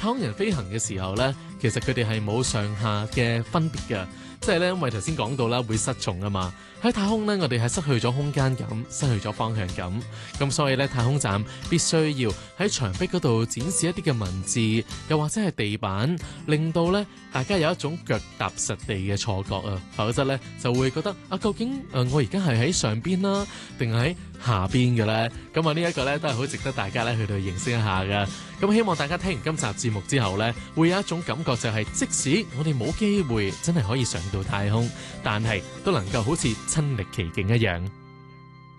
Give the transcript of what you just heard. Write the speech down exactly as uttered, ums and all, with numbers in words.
太空人飛行嘅時候咧，其實佢哋係冇上下嘅分別嘅，即係咧，因為頭先講到啦，會失重啊嘛。喺太空咧，我哋係失去咗空間感，失去咗方向感，咁所以咧，太空站必須要喺牆壁嗰度展示一啲嘅文字，又或者係地板，令到咧大家有一種腳踏實地嘅錯覺啊，否則咧就會覺得啊，究竟誒、呃、我而家係喺上邊啦，定係喺下邊嘅咧？咁啊呢一個咧都係好值得大家咧去到認識一下嘅。咁希望大家聽完今集節目之後咧，會有一種感覺就係、是，即使我哋冇機會真係可以上到太空，但係都能夠好似親歷其境一樣。